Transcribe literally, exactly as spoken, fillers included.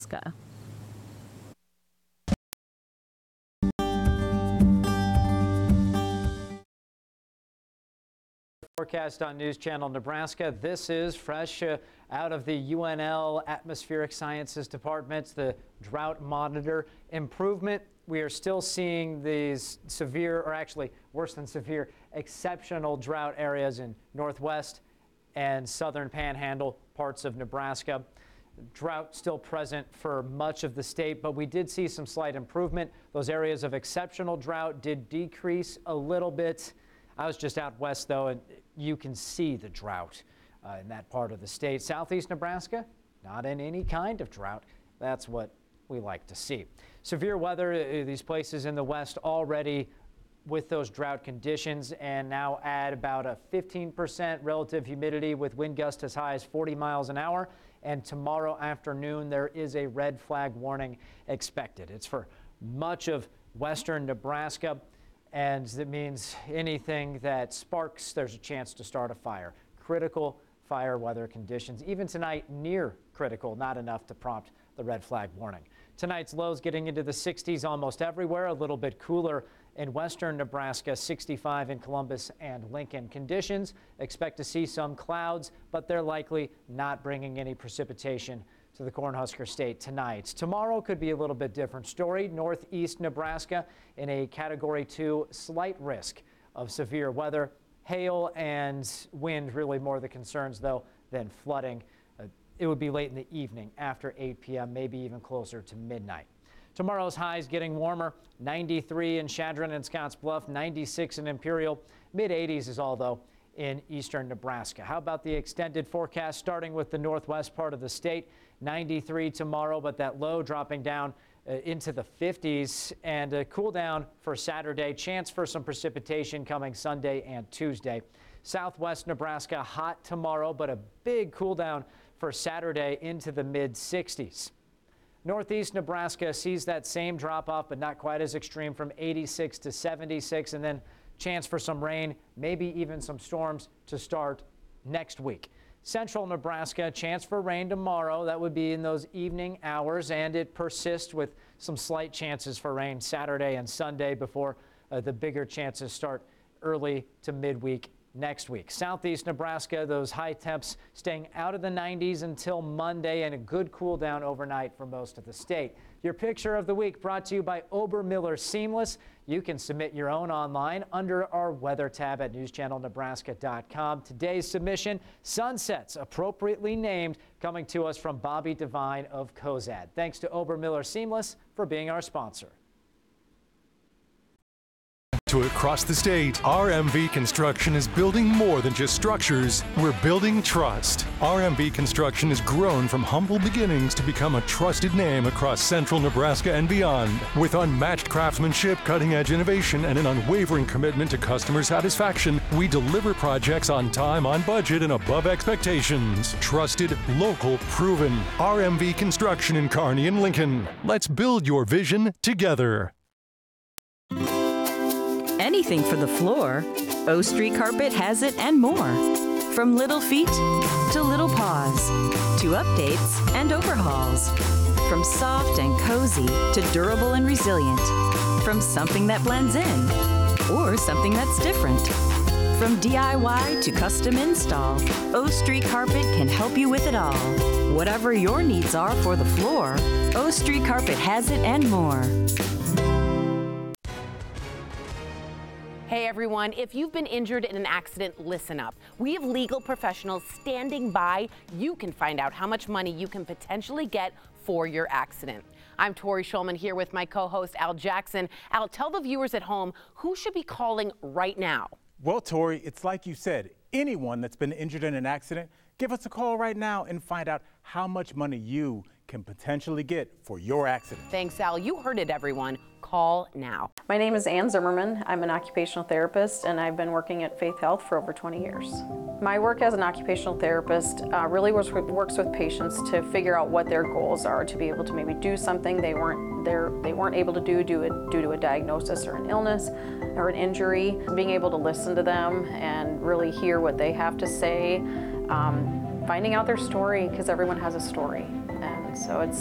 Forecast on News Channel Nebraska. This is fresh uh, out of the U N L Atmospheric Sciences Department, the drought monitor improvement. We are still seeing these severe, or actually worse than severe, exceptional drought areas in northwest and southern panhandle parts of Nebraska. Drought still present for much of the state, but we did see some slight improvement. Those areas of exceptional drought did decrease a little bit. I was just out west, though, and you can see the drought uh, in that part of the state. Southeast Nebraska, not in any kind of drought. That's what we like to see. Severe weather, uh, these places in the west already with those drought conditions, and now add about a fifteen percent relative humidity with wind gusts as high as forty miles an hour. And tomorrow afternoon, there is a red flag warning expected. It's for much of western Nebraska. And that means anything that sparks, there's a chance to start a fire. Critical fire weather conditions, even tonight near critical, not enough to prompt the red flag warning. Tonight's lows getting into the sixties almost everywhere, a little bit cooler in western Nebraska, sixty-five in Columbus and Lincoln. Conditions, expect to see some clouds, but they're likely not bringing any precipitation to the Cornhusker State tonight. Tomorrow could be a little bit different story. Northeast Nebraska in a category two, slight risk of severe weather. Hail and wind really more the concerns, though, than flooding. Uh, it would be late in the evening after eight p m, maybe even closer to midnight. Tomorrow's highs getting warmer, ninety-three in Chadron and Scottsbluff, ninety-six in Imperial, mid eighties is all, though, in eastern Nebraska. How about the extended forecast starting with the northwest part of the state? ninety-three tomorrow, but that low dropping down uh, into the fifties, and a cool down for Saturday. Chance for some precipitation coming Sunday and Tuesday. Southwest Nebraska hot tomorrow, but a big cool down for Saturday into the mid sixties. Northeast Nebraska sees that same drop off, but not quite as extreme, from eighty-six to seventy-six, and then chance for some rain, maybe even some storms to start next week. Central Nebraska, chance for rain tomorrow. That would be in those evening hours, and it persists with some slight chances for rain Saturday and Sunday before uh, the bigger chances start early to midweek next week. Southeast Nebraska, those high temps staying out of the nineties until Monday, and a good cool down overnight for most of the state. Your picture of the week brought to you by Obermiller Seamless. You can submit your own online under our weather tab at news channel nebraska dot com. Today's submission, Sunsets, appropriately named, coming to us from Bobby Devine of Cozad. Thanks to Obermiller Seamless for being our sponsor. To across the state, R M V Construction is building more than just structures. We're building trust. R M V Construction has grown from humble beginnings to become a trusted name across central Nebraska and beyond. With unmatched craftsmanship, cutting-edge innovation, and an unwavering commitment to customer satisfaction, we deliver projects on time, on budget, and above expectations. Trusted, local, proven. R M V Construction in Kearney and Lincoln. Let's build your vision together. Anything for the floor, O Street Carpet has it and more. From little feet to little paws, to updates and overhauls. From soft and cozy to durable and resilient. From something that blends in or something that's different. From D I Y to custom install, O Street Carpet can help you with it all. Whatever your needs are for the floor, O Street Carpet has it and more. Hey everyone, if you've been injured in an accident, listen up. We have legal professionals standing by. You can find out how much money you can potentially get for your accident. I'm Tori Schulman here with my co-host Al Jackson. Al, tell the viewers at home who should be calling right now. Well, Tori, it's like you said, anyone that's been injured in an accident, give us a call right now and find out how much money you can potentially get for your accident. Thanks, Al. You heard it, everyone. Call now. My name is Ann Zimmerman. I'm an occupational therapist, and I've been working at Faith Health for over twenty years. My work as an occupational therapist uh, really works with, works with patients to figure out what their goals are, to be able to maybe do something they weren't they weren't able to do due, due to a diagnosis or an illness or an injury. Being able to listen to them and really hear what they have to say, um, finding out their story, because everyone has a story, and so it's